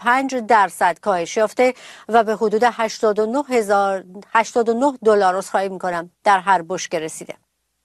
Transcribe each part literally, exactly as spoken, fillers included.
پنج درصد کاهش یافته و به حدود هشتاد و نه هزار هشتاد و نه دلار عذرخواهی می‌کنم در هر بشکه رسیده.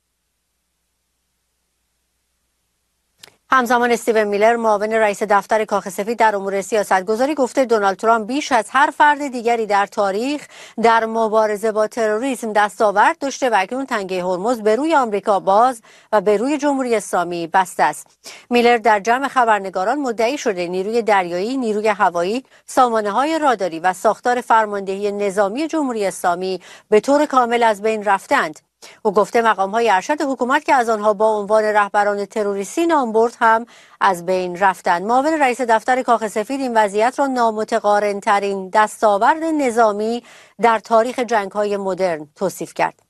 همزمان استیون میلر معاون رئیس دفتر کاخ سفید در امور سیاستگذاری گفته دونالد ترامپ بیش از هر فرد دیگری در تاریخ در مبارزه با تروریسم دستاورد داشته و اکنون تنگه هرمز به روی آمریکا باز و به روی جمهوری اسلامی بسته است. میلر در جمع خبرنگاران مدعی شده نیروی دریایی، نیروی هوایی، سامانه‌های راداری و ساختار فرماندهی نظامی جمهوری اسلامی به طور کامل از بین رفتند. او گفته مقام‌های ارشد حکومت که از آنها با عنوان رهبران تروریستی نام برد هم از بین رفتند. معاون رئیس دفتر کاخ سفید این وضعیت را نامتقارن‌ترین دستاورد نظامی در تاریخ جنگ‌های مدرن توصیف کرد.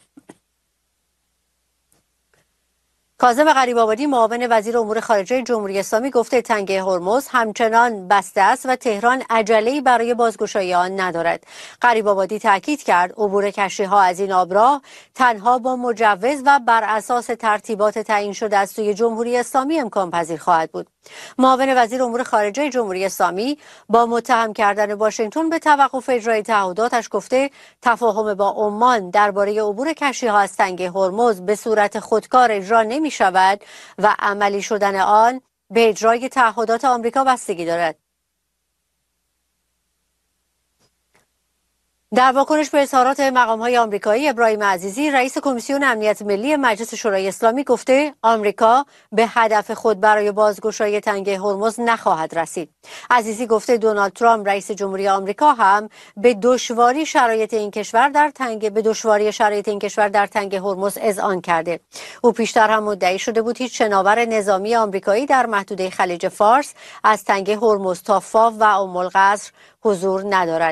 کاظم غریب‌آبادی معاون وزیر امور خارجه جمهوری اسلامی گفته تنگه هرمز همچنان بسته است و تهران عجله‌ای برای بازگشایی آن ندارد. غریب‌آبادی تاکید کرد عبور کشتی‌ها از این آبراه تنها با مجوز و بر اساس ترتیبات تعیین شده از سوی جمهوری اسلامی امکان پذیر خواهد بود. معاون وزیر امور خارجه جمهوری اسلامی با متهم کردن واشنگتن به توقف اجرای تعهداتش گفته تفاهم با عمان درباره عبور کشتی‌ها از تنگه هرمز به صورت خودکار اجرا نمی شود و عملی شدن آن به اجرای تعهدات آمریکا بستگی دارد. در واکنش به اظهارات مقام‌های آمریکایی، ابراهیم عزیزی رئیس کمیسیون امنیت ملی مجلس شورای اسلامی گفته آمریکا به هدف خود برای بازگشایی تنگه هرمز نخواهد رسید. عزیزی گفته دونالد ترامپ رئیس جمهوری آمریکا هم به دشواری شرایط این کشور در تنگه به دشواری شرایط این کشور در تنگه هرمز اذعان کرده. او پیشتر هم مدعی شده بود هیچ شناور نظامی آمریکایی در محدوده خلیج فارس از تنگه هرمز تا فاو و ام القصر حضور ندارد.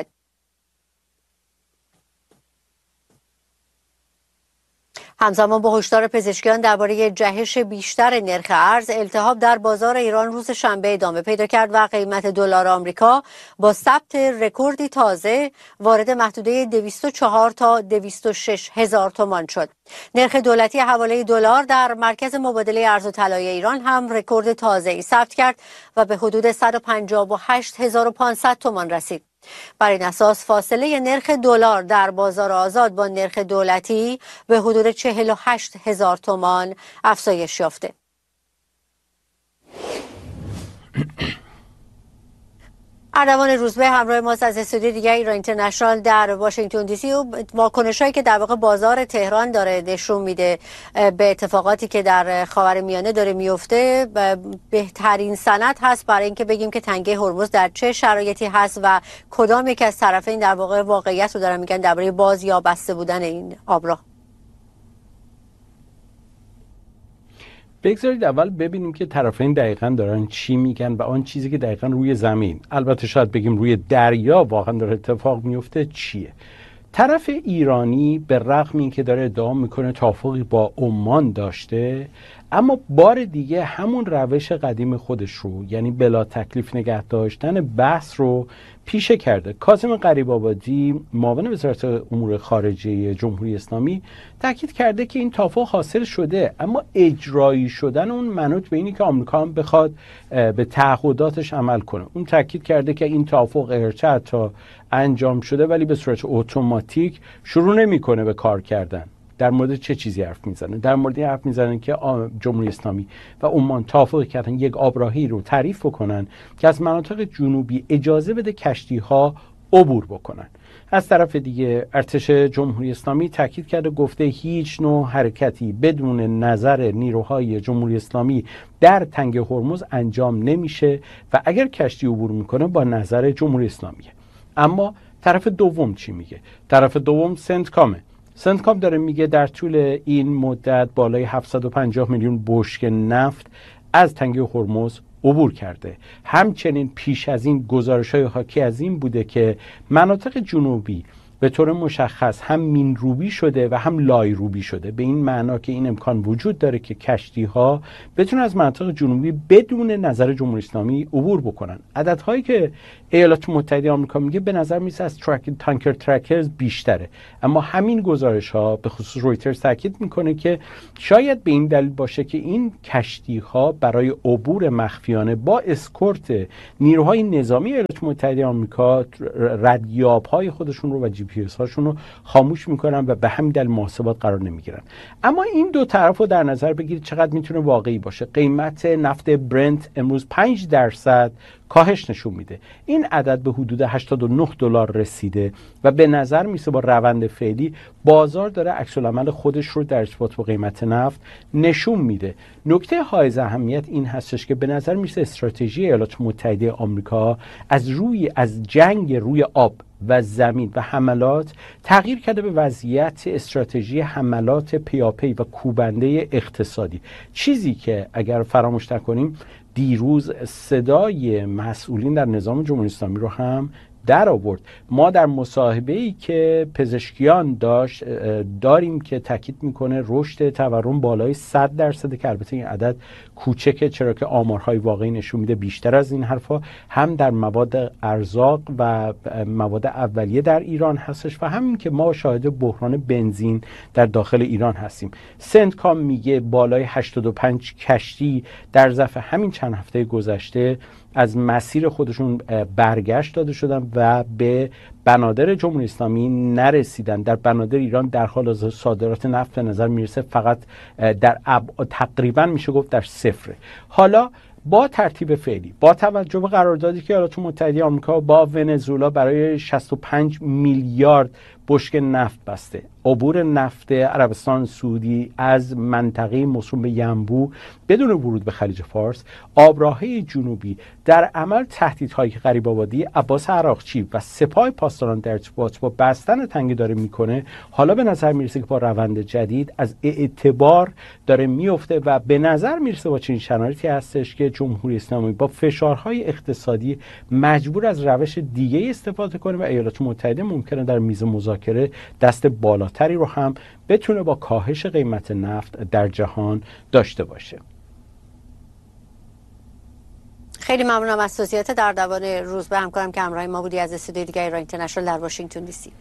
همزمان با هشدار پزشکیان درباره جهش بیشتر نرخ ارز، التهاب در بازار ایران روز شنبه ادامه پیدا کرد و قیمت دلار آمریکا با ثبت رکوردی تازه وارد محدوده دویست و چهار تا دویست و شش هزار تومان شد. نرخ دولتی حواله دلار در مرکز مبادله ارز و طلای ایران هم رکورد تازه‌ای ثبت کرد و به حدود صد و پنجاه و هشت هزار و پانصد تومان رسید. بر این اساس فاصله نرخ دلار در بازار آزاد با نرخ دولتی به حدود چهل و هشت هزار تومان افزایش یافته. اردوان روزبه همراه ماست از استودیو دیگر ایران اینترنشنال در واشنگتن دی سی و واکنش‌هایی که در واقع بازار تهران داره نشون میده به اتفاقاتی که در خاورمیانه داره میفته بهترین سند هست برای اینکه بگیم که تنگه هرمز در چه شرایطی هست و کدام یک از طرفین در واقع واقعیت رو دارن میگن درباره باز یا بسته بودن این آبراه. بگذارید اول ببینیم که طرفین دقیقاً دارن چی میگن و آن چیزی که دقیقاً روی زمین، البته شاید بگیم روی دریا واقعاً داره اتفاق میفته چیه. طرف ایرانی به رغم این که داره ادعا میکنه توافقی با عمان داشته، اما بار دیگه همون روش قدیم خودش رو، یعنی بلا تکلیف نگه داشتن بحث رو پیشه کرده. کاظم غریب‌آبادی معاون وزارت امور خارجه جمهوری اسلامی تاکید کرده که این توافق حاصل شده، اما اجرایی شدن اون منوط به اینی که آمریکا هم بخواد به تعهداتش عمل کنه. اون تاکید کرده که این توافق اگرچه حتی انجام شده ولی به صورت اتوماتیک شروع نمی‌کنه به کار کردن. در مورد چه چیزی حرف میزنه؟ در مورد حرف میزنن که جمهوری اسلامی و عمان توافق کردن یک آبراهی رو تعریف بکنن که از مناطق جنوبی اجازه بده کشتی ها عبور بکنن. از طرف دیگه ارتش جمهوری اسلامی تاکید کرده، گفته هیچ نوع حرکتی بدون نظر نیروهای جمهوری اسلامی در تنگ هرمز انجام نمیشه و اگر کشتی عبور میکنه با نظر جمهوری اسلامیه. اما طرف دوم چی میگه؟ طرف دوم سنتکامه. سنتکام داره میگه در طول این مدت بالای هفتصد و پنجاه میلیون بشکه نفت از تنگه هرمز عبور کرده. همچنین پیش از این گزارش‌های حاکی از این بوده که مناطق جنوبی به طور مشخص هم مین روبی شده و هم لای روبی شده، به این معنا که این امکان وجود داره که کشتی ها بتونن از مناطق جنوبی بدون نظر جمهوری اسلامی عبور بکنن. عددهایی که ایالات متحده آمریکا میگه به نظر میسه از ترک تانکر ترکرز بیشتره، اما همین گزارش ها به خصوص رویترز تاکید میکنه که شاید به این دلیل باشه که این کشتی ها برای عبور مخفیانه با اسکورت نیروهای نظامی ایالات متحده آمریکا ردیاب های خودشون رو و جی پی اس هاشون رو خاموش میکنن و به همین دلیل محاسبات قرار نمیگیرن. اما این دو طرف رو در نظر بگیرید چقدر میتونه واقعی باشه. قیمت نفت برنت امروز پنج درصد کاهش نشون میده. این عدد به حدود هشتاد و نه دلار رسیده و به نظر میسه با روند فعلی بازار داره عکس العمل خودش رو در ارتباط با قیمت نفت نشون میده. نکته حائز اهمیت این هستش که به نظر میسه استراتژی ایالات متحده آمریکا از روی از جنگ روی آب و زمین و حملات تغییر کرده به وضعیت استراتژی حملات پیاپی و کوبنده اقتصادی، چیزی که اگر فراموش نکنیم دیروز صدای مسئولین در نظام جمهوری اسلامی رو هم در آورد. ما در مصاحبه‌ای که پزشکیان داشت داریم که تاکید میکنه رشد تورم بالای صد درصد، که البته این عدد کوچکه چرا که آمارهای واقعی نشون میده بیشتر از این حرفا هم در مواد ارزاق و مواد اولیه در ایران هستش و همین که ما شاهد بحران بنزین در داخل ایران هستیم. سنتکام میگه بالای هشتاد و پنج کشتی در ظرف همین چند هفته گذشته از مسیر خودشون برگشت داده شدن و به بنادر جمهوری اسلامی نرسیدن. در بنادر ایران در حال حاضر صادرات نفت به نظر میرسه فقط در تقریبا میشه گفت در صفره. حالا با ترتیب فعلی با توجه به قراردادی که ایالات متحده آمریکا با ونزوئلا برای شصت و پنج میلیارد بشکه نفت بسته، عبور نفت عربستان سعودی از منطقه موسوم به ینبوع بدون ورود به خلیج فارس، آبراهه جنوبی در عمل تهدیدهایی که غریب‌آبادی عباس عراقچی و سپاه پاسداران در ارتباط با بستن تنگه داره میکنه، حالا به نظر میرسه که با روند جدید از اعتبار داره میفته و به نظر میرسه با چنین شرایطی هستش که جمهوری اسلامی با فشارهای اقتصادی مجبور از روش دیگه استفاده کنه و ایالات متحده ممکنه در میز مذاکره دست بالاتری رو هم بتونه با کاهش قیمت نفت در جهان داشته باشه. خیلی ممنونم از توضیحات در دوان روز. به همکارم که همراه ما بودی از استودیوی دیگر ایران اینترنشنال در واشنگتن دی سی.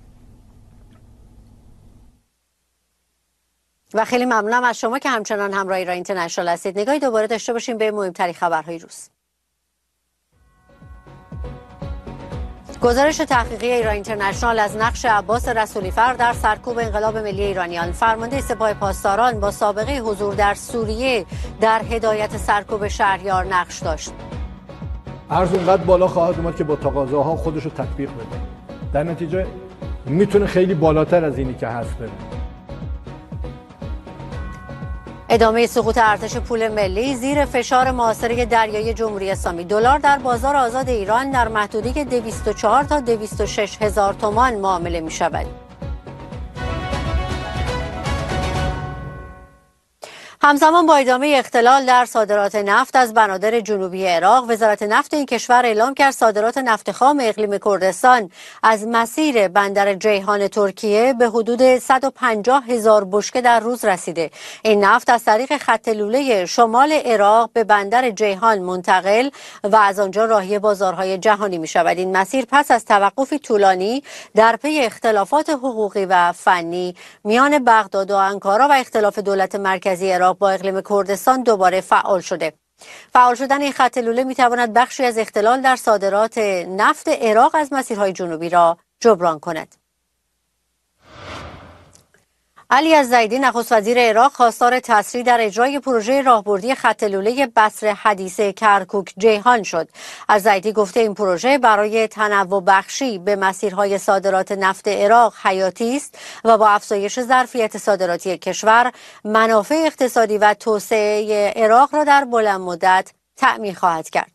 و خیلی ممنونم از شما که همچنان همراه ایران اینترنشنال هستید. نگاهی دوباره داشته باشیم به مهمترین خبرهای روز. گزارش تحقیقی ایران اینترنشنال از نقش عباس رسولیفر در سرکوب انقلاب ملی ایرانیان. فرمانده سپاه پاسداران با سابقه حضور در سوریه در هدایت سرکوب شهریار نقش داشت. ارز اونقدر بالا خواهد اومد که با تقاضاها خودش رو تطبیق بده. در نتیجه میتونه خیلی بالاتر از اینی که هست بره. ادامه سقوط ارتش پول ملی زیر فشار محاصره دریایی جمهوری اسلامی. دلار در بازار آزاد ایران در محدوده دویست و چهار تا دویست و شش هزار تومان معامله می شود. همزمان با ادامه اختلال در صادرات نفت از بنادر جنوبی عراق، وزارت نفت این کشور اعلام کرد صادرات نفت خام اقلیم کردستان از مسیر بندر جیهان ترکیه به حدود صد و پنجاه هزار بشکه در روز رسیده. این نفت از طریق خط لوله شمال عراق به بندر جیهان منتقل و از آنجا راهی بازارهای جهانی می شود. این مسیر پس از توقفی طولانی در پی اختلافات حقوقی و فنی میان بغداد و انکارا و اختلاف دولت مرکزی عراق با اقلیم کردستان دوباره فعال شده. فعال شدن این خط لوله می تواند بخشی از اختلال در صادرات نفت عراق از مسیرهای جنوبی را جبران کند. علی الزیدی نخست وزیر عراق خواستار تسریع در اجرای پروژه راهبردی خط لوله بصره حدیث کرکوک جیهان شد. الزیدی گفته این پروژه برای تنوع بخشی به مسیرهای صادرات نفت عراق حیاتی است و با افزایش ظرفیت صادراتی کشور منافع اقتصادی و توسعه عراق را در بلند مدت تأمین خواهد کرد.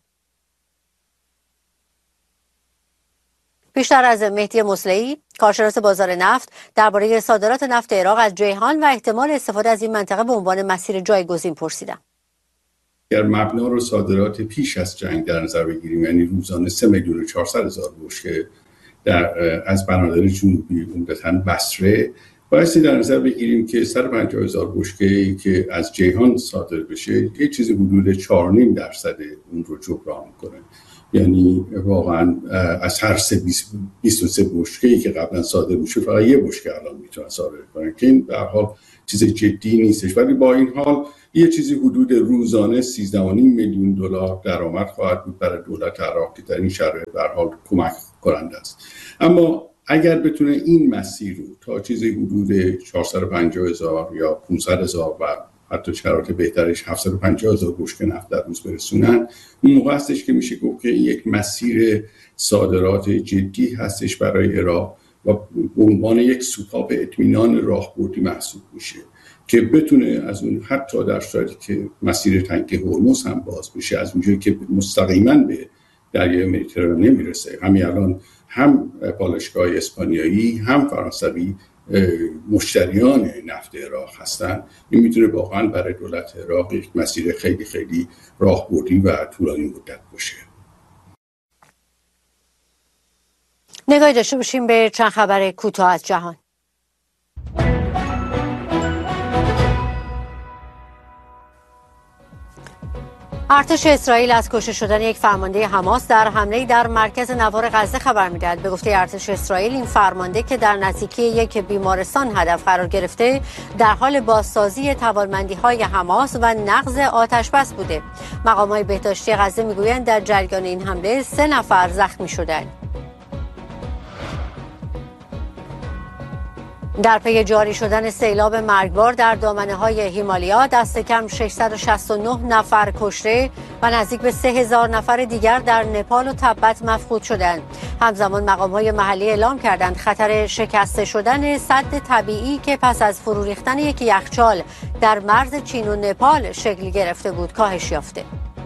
بیشتر از مهدی مصلحی، کارشناس بازار نفت، درباره صادرات نفت عراق از جیهان و احتمال استفاده از این منطقه به عنوان مسیر جایگزین پرسیدم. اگر مبنا رو صادرات پیش از جنگ در نظر بگیریم، یعنی روزانه سه میلیون و چهارصد هزار بشکه در از بنادر جنوبی عمدتاً بصره، بایستی در نظر بگیریم که صد و پنجاه هزار بشکه‌ای که از جیهان صادر بشه یه چیزی حدود چهار و نیم درصد اون رو جبران کنه. یعنی واقعا از هر سه بیست و سه بشکه‌ای که قبلا صادر میشه فقط یه بشکه الان میتونن صادر کنن که این در حال چیز جدی نیستش. ولی با این حال یه چیزی حدود روزانه سیزده و نیم میلیون دلار درآمد خواهد بود برای دولت عراق که در این شرایط در حال کمک کننده است. اما اگر بتونه این مسیر رو تا چیزی حدود چهارصد و پنجاه هزار یا پانصد هزار و حتی شرایط بهترش هفتصد و پنجاه هزار بشکه نفت در روز برسونن، اون موقع هستش که میشه گفت که یک مسیر صادرات جدی هستش برای عراق و به عنوان یک سوپاپ اطمینان راهبردی محسوب میشه که بتونه از اون حتی در شرایطی که مسیر تنگ هرمز هم باز بشه، از اونجایی که مستقیما به دریای مدیترانه میرسه. همین الان هم پالایشگاه اسپانیایی هم فرانسوی مشتریان نفت عراق هستن. این میتونه واقعا برای دولت عراق یک مسیر خیلی خیلی راهبردی و طولانی مدت باشه. نگاهی داشته باشیم به چند خبر کوتاه از جهان. ارتش اسرائیل از کشته شدن یک فرمانده حماس در حمله در مرکز نوار غزه خبر می‌دهد. به گفته ارتش اسرائیل این فرمانده که در نزدیکی یک بیمارستان هدف قرار گرفته در حال بازسازی توانمندی‌های حماس و نقض آتش‌بس بوده. مقام‌های بهداشتی غزه می‌گویند در جریان این حمله سه نفر زخمی شدند. در پی جاری شدن سیلاب مرگبار در دامنه‌های هیمالیا دست کم ششصد و شصت و نه نفر کشته و نزدیک به سه هزار نفر دیگر در نپال و تبت مفقود شدند. همزمان مقام‌های محلی اعلام کردند خطر شکسته شدن سد طبیعی که پس از فرو ریختن یک یخچال در مرز چین و نپال شکل گرفته بود کاهش یافته.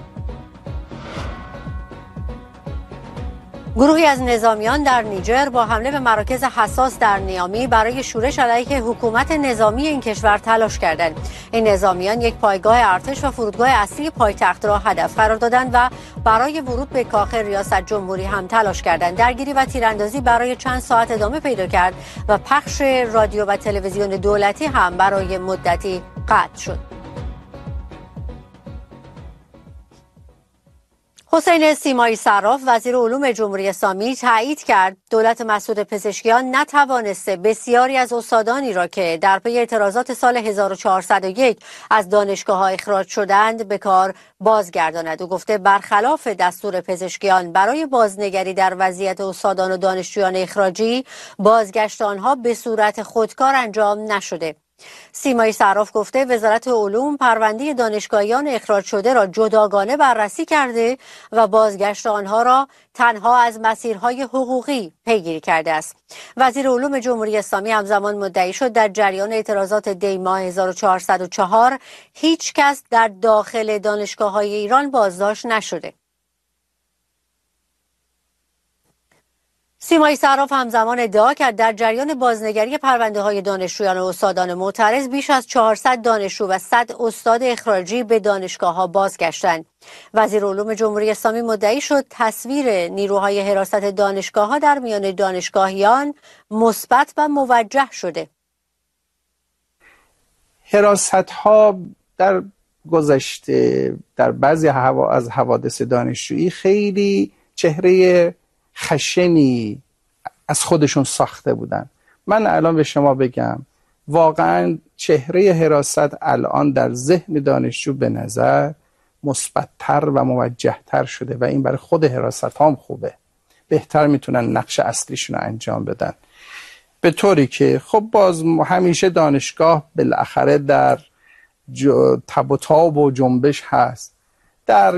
گروهی از نظامیان در نیجر با حمله به مراکز حساس در نیامی برای شورش علیه حکومت نظامی این کشور تلاش کردند. این نظامیان یک پایگاه ارتش و فرودگاه اصلی پایتخت را هدف قرار دادند و برای ورود به کاخ ریاست جمهوری هم تلاش کردند. درگیری و تیراندازی برای چند ساعت ادامه پیدا کرد و پخش رادیو و تلویزیون دولتی هم برای مدتی قطع شد. حسین سیمایی صراف وزیر علوم جمهوری اسلامی تایید کرد دولت مسعود پزشکیان نتوانسته بسیاری از استادانی را که در پی اعتراضات سال هزار و چهارصد و یک از دانشگاه‌ها اخراج شدند به کار بازگرداند. او گفته برخلاف دستور پزشکیان برای بازنگری در وضعیت استادان و دانشجویان اخراجی، بازگشت آنها به صورت خودکار انجام نشده. سیمایی صراف گفته وزارت علوم پرونده دانشگاهیان اخراج شده را جداگانه بررسی کرده و بازگشت آنها را تنها از مسیرهای حقوقی پیگیری کرده است. وزیر علوم جمهوری اسلامی همزمان مدعی شد در جریان اعتراضات دی ماه هزار و چهارصد و چهار هیچ کس در داخل دانشگاه‌های ایران بازداشت نشده. سیمایی صراف همزمان ادعا کرد در جریان بازنگری پرونده‌های دانشجویان و استادان معترض بیش از چهارصد دانشجو و صد استاد اخراجی به دانشگاه‌ها بازگشتند. وزیر علوم جمهوری اسلامی مدعی شد تصویر نیروهای حراست دانشگاه‌ها در میان دانشگاهیان مثبت و موجه شده. حراست‌ها در گذشته در بعضی از حوادث دانشجویی خیلی چهره خشنی از خودشون ساخته بودن. من الان به شما بگم واقعا چهره حراست الان در ذهن دانشجو به نظر مثبت‌تر و موجه‌تر شده و این برای خود حراست هم خوبه. بهتر میتونن نقش اصلیشون رو انجام بدن. به طوری که خب باز همیشه دانشگاه بالاخره در تب و تاب و جنبش هست. در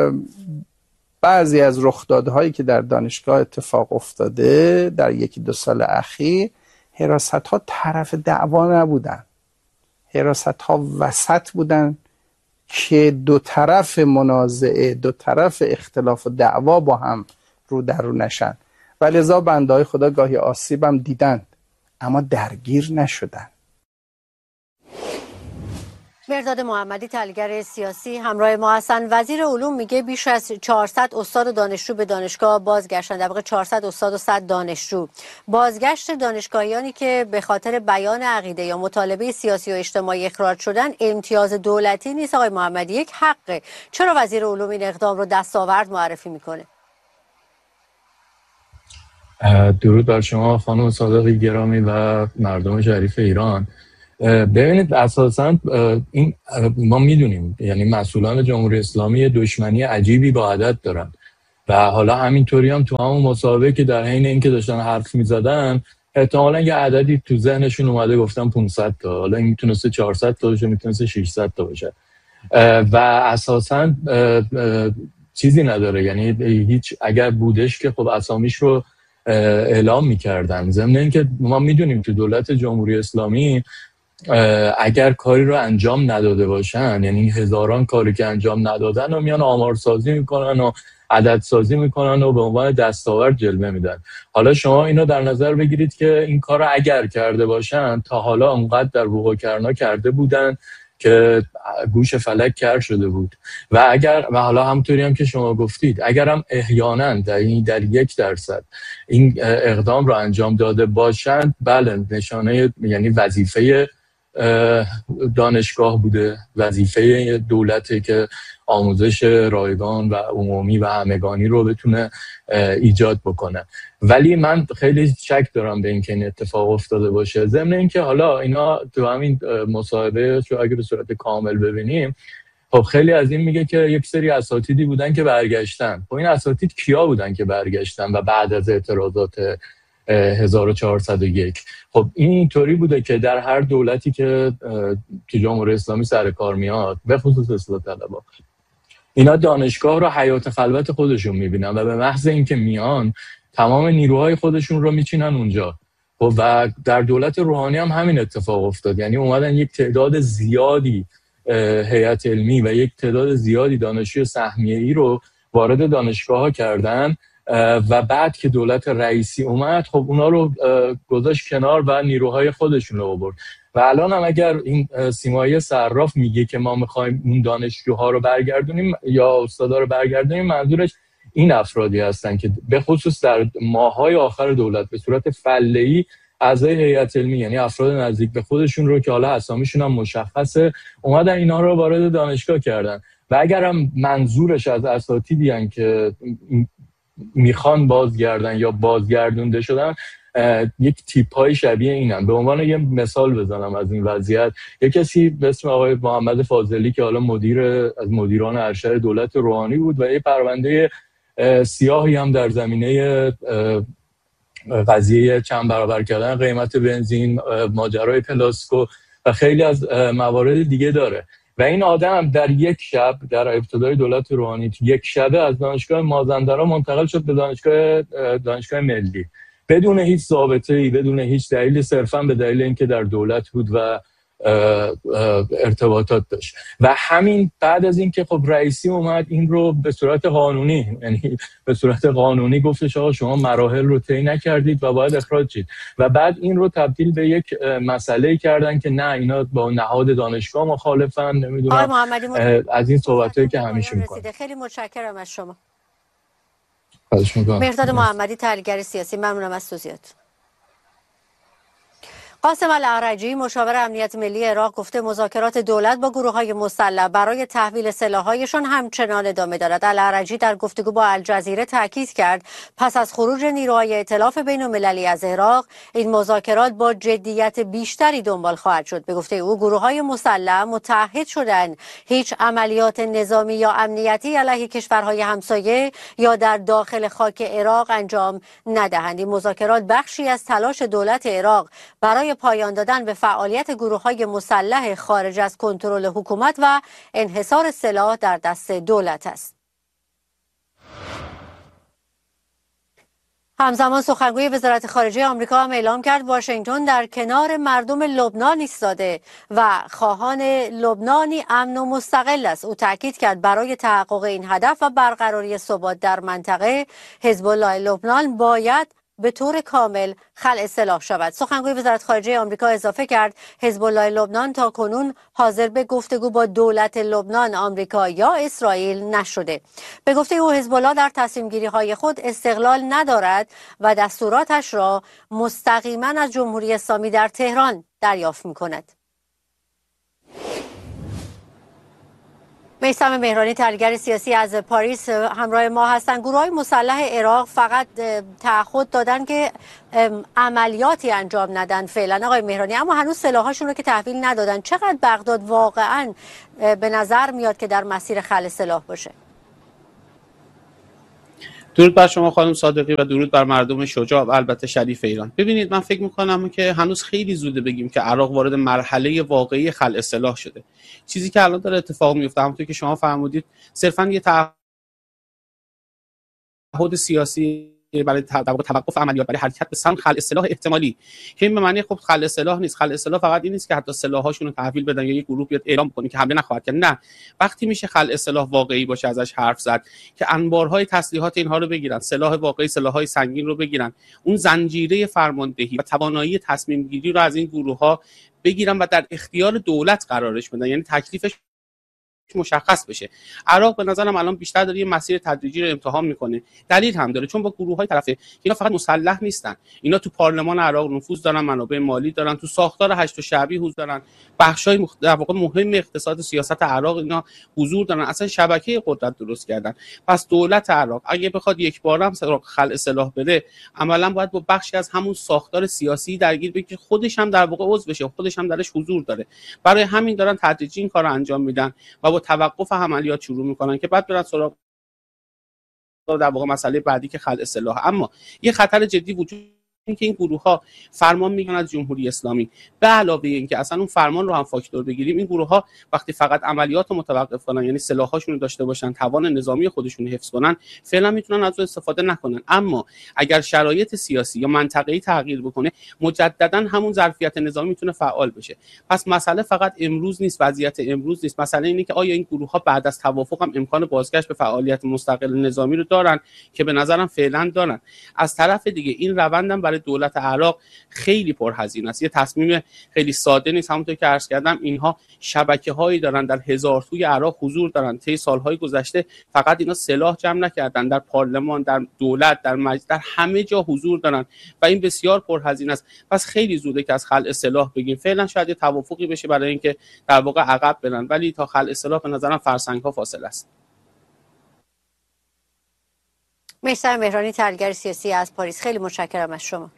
بعضی از رخدادهایی که در دانشگاه اتفاق افتاده در یکی دو سال اخیر، حراست ها طرف دعوا نبودن، حراست ها وسط بودن که دو طرف منازعه، دو طرف اختلاف و دعوا با هم رو در رو نشن و لذا بنده های خدا گاهی آسیب هم دیدند اما درگیر نشدن. مرداد محمدی تحلیلگر سیاسی همراه ما هستند. وزیر علوم میگه بیش از چهارصد استاد و دانشجو به دانشگاه بازگشتند. در واقع چهارصد استاد و صد دانشجو. بازگشت دانشگاهیانی که به خاطر بیان عقیده یا مطالبه سیاسی و اجتماعی اخراج شدن امتیاز دولتی نیست آقای محمدی، یک حقه. چرا وزیر علوم این اقدام رو دستاورد معرفی میکنه؟ درود بر شما خانم صادقی گرامی و مردم شریف ایران. ببینید اساساً این ما میدونیم، یعنی مسئولان جمهوری اسلامی دشمنی عجیبی با عدد دارن و حالا همینطوری هم تو همون مسابقه که در حین اینکه داشتن حرف میزدن احتمالاً یه عددی تو ذهنشون اومده گفتن پانصد تا، حالا این میتونسته چهارصد تا باشه، میتونسته ششصد تا باشه و اساساً چیزی نداره، یعنی هیچ اگر بودش که خب اسامیش رو اعلام میکردن. ضمن اینکه ما میدونیم تو دولت جمهوری اسلامی اگر کاری رو انجام نداده باشن، یعنی هزاران کاری که انجام ندادن و میان آمارسازی میکنن و عدد سازی میکنن و به عنوان دستاورد جلوه میدن. حالا شما اینو در نظر بگیرید که این کار رو اگر کرده باشن تا حالا اونقدر در بوق و کرنا کرده بودن که گوش فلک کر شده بود و اگر و حالا همونطوری هم که شما گفتید اگر هم احیانا در این در یک درصد این اقدام رو انجام داده باشند، بله نشانه یعنی وظیفه دانشگاه بوده، وظیفه دولته که آموزش رایگان و عمومی و همگانی رو بتونه ایجاد بکنه. ولی من خیلی شک دارم به اینکه این اتفاق افتاده باشه. ضمن اینکه حالا اینا تو همین مصاحبه شو اگه به صورت کامل ببینیم، خب خیلی از این میگه که یک سری اساتیدی بودن که برگشتن. خب این اساتید کیا بودن که برگشتن و بعد از اعتراضات هزار و چهارصد و یک؟ خب این اینطوری بوده که در هر دولتی که که جمهوری اسلامی سر کار میاد، به خصوص اصلاح طلبها، اینا دانشگاه رو حیات خلوت خودشون میبینن و به محض اینکه میان تمام نیروهای خودشون رو میچینن اونجا. خب و در دولت روحانی هم همین اتفاق افتاد، یعنی اومدن یک تعداد زیادی هیئت علمی و یک تعداد زیادی دانشجوی سهمیه‌ای رو وارد دانشگاه ها کردن و بعد که دولت رئیسی اومد خب اونا رو گذاشت کنار و نیروهای خودشون رو آورد. و الان هم اگر این سیمایی صراف میگه که ما میخوایم اون دانشجوها رو برگردونیم یا استادا رو برگردونیم، منظورش این افرادی هستن که به خصوص در ماه‌های آخر دولت به صورت فله‌ای اعضای هیئت علمی، یعنی افراد نزدیک به خودشون رو که حالا اسامیشون هم مشخصه، اومدن اینا رو وارد دانشگاه کردن. و اگر هم منظورش از اساتیدی ان که میخوان بازگردن یا بازگردونده شدن، یک تیپ‌های شبیه اینن. به عنوان یه مثال بزنم از این وضعیت، یک کسی به اسم آقای محمد فاضلی که حالا مدیر از مدیران ارشد دولت روحانی بود و یه پرونده سیاهی هم در زمینه قضیه چند برابر کردن قیمت بنزین، ماجرای پلاسکو و خیلی از موارد دیگه داره. و این آدم در یک شب در ابتدای دولت روحانی یک شبه از دانشگاه مازندران منتقل شد به دانشگاه دانشگاه ملی بدون هیچ ضابطه‌ای، بدون هیچ دلیلی، صرفاً به دلیل اینکه در دولت بود و ارتباطات داشت. و همین بعد از اینکه خب رئیسی اومد این رو به صورت قانونی، یعنی به صورت قانونی گفتش آقا شما مراحل رو طی نکردید و باید اخراج شید، و بعد این رو تبدیل به یک مسئله کردن که نه اینا با نهاد دانشگاه مخالفن، نمیدونم از این صحبتایی که همیشه میکنن. خیلی متشکرم از شما. مرداد محمدی تحلیلگر سیاسی، ممنونم از توضیحات. قاسم الاعرجی مشاور امنیت ملی عراق گفته مذاکرات دولت با گروه‌های مسلح برای تحویل سلاح‌هایشان همچنان ادامه دارد. الاعرجی در گفتگو با الجزیره تاکید کرد پس از خروج نیروهای ائتلاف بین‌المللی از عراق این مذاکرات با جدیت بیشتری دنبال خواهد شد. به گفته او گروه‌های مسلح متحد شدند هیچ عملیات نظامی یا امنیتی علیه کشورهای همسایه یا در داخل خاک عراق انجام ندهند. این مذاکرات بخشی از تلاش دولت عراق برای پایان دادن به فعالیت گروه‌های مسلح خارج از کنترل حکومت و انحصار سلاح در دست دولت است. همزمان سخنگوی وزارت خارجه آمریکا هم اعلام کرد واشنگتن در کنار مردم لبنان ایستاده و خواهان لبنانی امن و مستقل است. او تاکید کرد برای تحقق این هدف و برقراری ثبات در منطقه حزب الله لبنان باید به طور کامل خلع سلاح شود. سخنگوی وزارت خارجه آمریکا اضافه کرد حزب الله لبنان تا کنون حاضر به گفتگو با دولت لبنان، آمریکا یا اسرائیل نشده. به گفته او حزب الله در تصمیم گیری های خود استقلال ندارد و دستوراتش را مستقیما از جمهوری اسلامی در تهران دریافت می‌کند. میثم مهرانی، تحلیلگر سیاسی از پاریس، همراه ما هستند. گروه‌های مسلح عراق فقط تعهد دادن که عملیاتی انجام ندن فعلا آقای مهرانی، اما هنوز سلاحاشون رو که تحویل ندادن. چقدر بغداد واقعا به نظر میاد که در مسیر خلع سلاح باشه؟ درود بر شما خانم صادقی و درود بر مردم شجاع و البته شریف ایران. ببینید، من فکر میکنم که هنوز خیلی زوده بگیم که عراق وارد مرحله واقعی خلع سلاح شده. چیزی که الان داره اتفاق میفته همونطور که شما فرمودید صرفاً یه تعهد سیاسی برای توقف عملیات، برای حرکت به سمت خلع سلاح احتمالی، که این به معنی خب خلع سلاح نیست. خلع سلاح فقط این نیست که حتی سلاحاشون رو تحویل بدن یا یک گروه بیاد اعلام کنه که حمله نخواهد کرد. نه، وقتی میشه خلع سلاح واقعی باشه ازش حرف زد که انبارهای تسلیحات اینها رو بگیرن، سلاح واقعی، سلاح‌های سنگین رو بگیرن، اون زنجیره فرماندهی و توانایی تصمیم گیری رو از این گروه‌ها بگیرن و در اختیار دولت قرارش بدن، یعنی تکلیفش مشخص بشه. عراق به نظرم الان بیشتر داره یه مسیر تدریجی رو امتحان میکنه. دلیل هم داره، چون با گروه‌های طرفه اینا فقط مسلح نیستن، اینا تو پارلمان عراق نفوذ دارن، منابع مالی دارن، تو ساختار هشت شعبی حضور دارن، بخشای مخ... در واقع مهم اقتصاد سیاست عراق اینا حضور دارن، اصلا شبکه قدرت درست کردن. پس دولت عراق اگه بخواد یک بار هم خلع سلاح بده، عملاً باید با بخشی از همون ساختار سیاسی درگیر بشه که خودش هم در واقع عضو بشه، خودش هم درش حضور داره. برای همین دارن تدریجی این کارو انجام میدن و توقف عملیات شروع میکنن که بعد برن سراغ در واقع مسئله بعدی که خلع سلاح. اما یه خطر جدی وجود که این گروه ها فرمان میگن از جمهوری اسلامی. به علاوه اینکه اصلا اون فرمان رو هم فاکتور بگیریم، این گروه ها وقتی فقط عملیات رو متوقف کنن، یعنی سلاحاشون رو داشته باشن، توان نظامی خودشون رو حفظ کنن، فعلا میتونن از اون استفاده نکنن. اما اگر شرایط سیاسی یا منطقه‌ای تغییر بکنه، مجددا همون ظرفیت نظامی میتونه فعال بشه. پس مسئله فقط امروز نیست، وضعیت امروز نیست، مسئله اینه که آیا این گروه ها بعد از توافق هم امکان بازگشت به فعالیت مستقل نظامی رو دارن، که به نظرم فعلا دارن. از طرف دیگه این روندم برای دولت عراق خیلی پرهزینه است. یه تصمیم خیلی ساده نیست. همونطور که عرض کردم اینها شبکه‌هایی دارن، در هزار توی عراق حضور دارن. طی سالهای گذشته فقط اینا سلاح جمع نکردن، در پارلمان، در دولت، در مجلس، در همه جا حضور دارن و این بسیار پرهزینه است. پس خیلی زوده که از خلع سلاح بگیم. فعلا شاید یه توافقی بشه برای اینکه در واقع عقب برن، ولی تا خلع سلاح به نظرم فرسنگ‌ها فاصله است. میثم مهرانی، تحلیلگر سیاسی از پاریس، خیلی متشکرم از شما.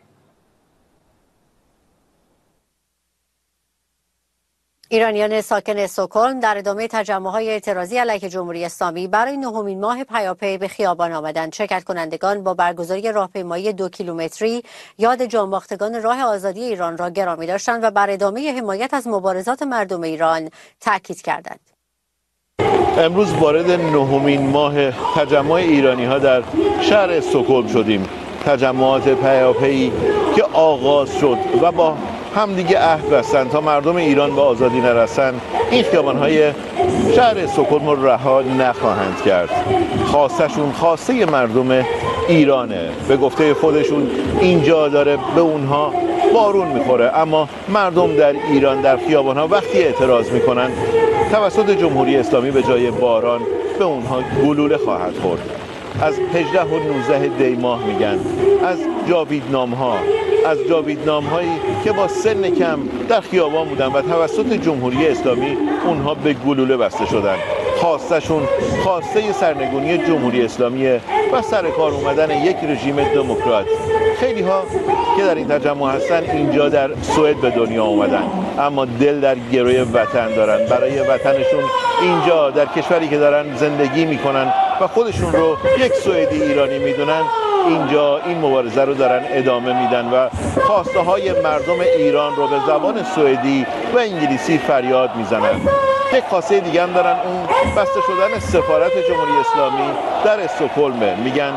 ایرانیان ساکن استکهلم در ادامه تجمع‌های اعتراضی علیه جمهوری اسلامی برای نهمین ماه پیاپی به خیابان آمدند. شرکت کنندگان با برگزاری راهپیمایی دو کیلومتری یاد جانباختگان راه آزادی ایران را گرامی داشتند و بر ادامه حمایت از مبارزات مردم ایران تاکید کردند. امروز وارد نهمین ماه تجمع ایرانی‌ها در شهر استکهلم شدیم. تجمعات پیاپی که آغاز شد و با همدیگه عهد بستن تا مردم ایران به آزادی نرسن، این خیابان‌های شهر استکهلم رو رها نخواهند کرد. خواستشون خواسته مردم ایرانه. به گفته خودشون اینجا داره به اونها بارون میخوره، اما مردم در ایران در خیابان‌ها وقتی اعتراض میکنن، توسط جمهوری اسلامی به جای باران به اونها گلوله خواهد خورد. از هجده و نوزده دی ماه میگن، از جاویدنام ها، از جاویدنام هایی که با سن کم در خیابان بودن و توسط جمهوری اسلامی اونها به گلوله بسته شدن. خواستشون خواسته سرنگونی جمهوری اسلامی و سر کار اومدن یک رژیم دموکرات. خیلی ها که در این تجمع هستن اینجا در سوئد به دنیا اومدن، اما دل در گروی وطن دارن، برای وطنشون اینجا در کشوری که دارن زندگی میکنن و خودشون رو یک سوئدی ایرانی میدونن، اینجا این مبارزه رو دارن ادامه میدن و خواسته های مردم ایران رو به زبان سوئدی و انگلیسی فریاد میزنن. یک خواسته دیگه هم دارن، اون بسته شدن سفارت جمهوری اسلامی در استکهلم. میگن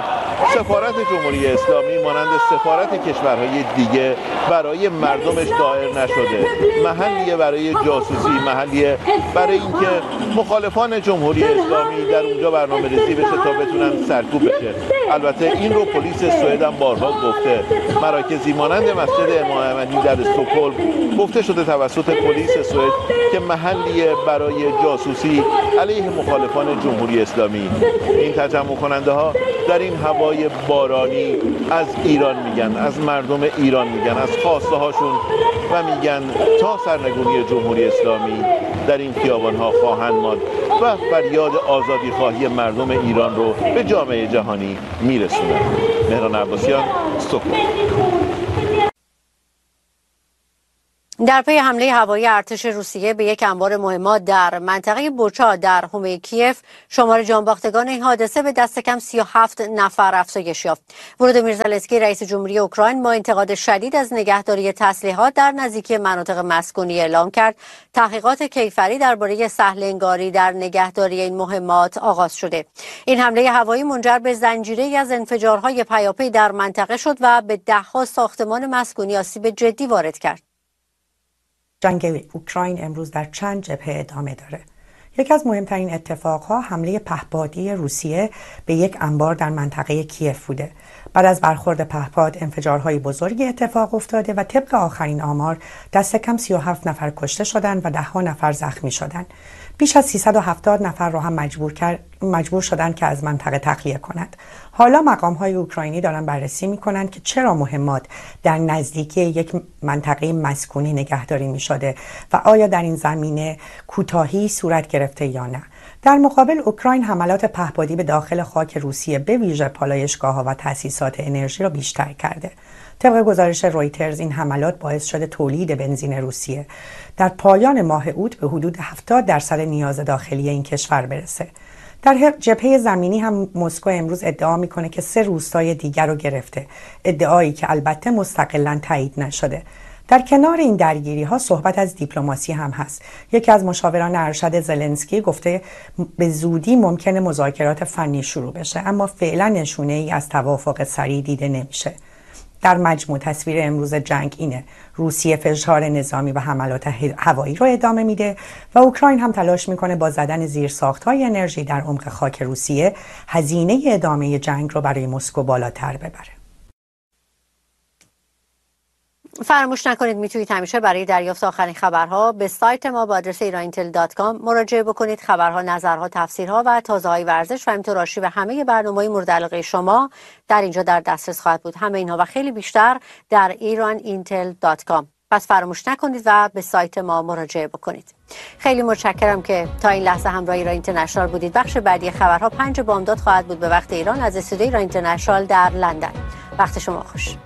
سفارت جمهوری اسلامی مانند سفارت کشورهای دیگه برای مردمش دایر نشده، محلیه برای جاسوسی، محلیه برای اینکه مخالفان جمهوری اسلامی در اونجا برنامه ریزی بشه تا بتونن سرکوب بشه. البته این رو پلیس سوئد هم بارها گفته. مراکزی مانند مسجد امام علی در استکهلم گفته شده توسط پلیس سوئد که محلیه برای جاسوسی علیه مخالفان جمهوری اسلامی. این تجمع کننده ها در این هوای بارانی از ایران میگن، از مردم ایران میگن، از خواسته هاشون و میگن تا سرنگونی جمهوری اسلامی در این خیابان ها خواهند ماند و فریاد آزادی خواهی مردم ایران رو به جامعه جهانی میرسونند. مهران عباسیان، استکهلم. در پی حمله هوایی ارتش روسیه به یک انبار مهمات در منطقه بوچا در حومه کیف، شمار جانباختگان این حادثه به دست کم سی و هفت نفر افزایش یافت. ولودیمیر زلنسکی رئیس جمهوری اوکراین با انتقاد شدید از نگهداری تسلیحات در نزدیکی مناطق مسکونی اعلام کرد تحقیقات کیفری درباره سهل‌انگاری در نگهداری این مهمات آغاز شده. این حمله هوایی منجر به زنجیره‌ای از انفجارهای پیاپی در منطقه شد و به ده‌ها ساختمان مسکونی آسیب جدی وارد کرد. جنگ اوکراین امروز در چند جبهه ادامه داره. یکی از مهمترین اتفاقها حمله پهپادی روسیه به یک انبار در منطقه کیف بوده. بعد از برخورد پهپاد انفجارهای بزرگی اتفاق افتاده و طبق آخرین آمار دست کم سی و هفت نفر کشته شدند و ده ها نفر زخمی شدند. بیش از سیصد و هفتاد نفر را هم مجبور کرد مجبور شدند که از منطقه تخلیه کنند. حالا مقام‌های اوکراینی دارن بررسی می‌کنند که چرا مهمات در نزدیکی یک منطقه مسکونی نگهداری می‌شده و آیا در این زمینه کوتاهی صورت گرفته یا نه. در مقابل اوکراین حملات پهپادی به داخل خاک روسیه به ویژه پالایشگاه‌ها و تأسیسات انرژی را بیشتر کرده. طبق گزارش رویترز این حملات باعث شده تولید بنزین روسیه در پایان ماه اوت به حدود هفتاد درصد نیاز داخلی این کشور برسه. در جبهه زمینی هم مسکو امروز ادعا میکنه که سه روستای دیگر رو گرفته، ادعایی که البته مستقلاً تایید نشده. در کنار این درگیری ها صحبت از دیپلماسی هم هست. یکی از مشاوران ارشد زلنسکی گفته به زودی ممکنه مذاکرات فنی شروع بشه، اما فعلا نشونه ای از توافق سریع دیده نمیشه. در مجموع تصویر امروز جنگ اینه: روسیه فشار نظامی و حملات هوایی رو ادامه میده و اوکراین هم تلاش میکنه با زدن زیرساخت‌های انرژی در عمق خاک روسیه هزینه ادامه جنگ رو برای مسکو بالاتر ببره. فراموش نکنید میتونید همیشه برای دریافت آخرین خبرها به سایت ما با آدرس ایران اینتل دات کام مراجعه بکنید. خبرها، نظرها، تفسیرها و تازه‌های ورزش و همینطور آرشیو همه برنامه‌های مورد علاقه شما در اینجا در دسترس خواهد بود. همه اینها و خیلی بیشتر در ایران اینتل دات کام. پس فراموش نکنید و به سایت ما مراجعه بکنید. خیلی متشکرم که تا این لحظه همراه ایران اینترنشنال بودید. بخش بعدی خبرها پنج بامداد خواهد بود به وقت ایران از استودیوی ایران اینترنشنال در لندن. وقت شما خوش.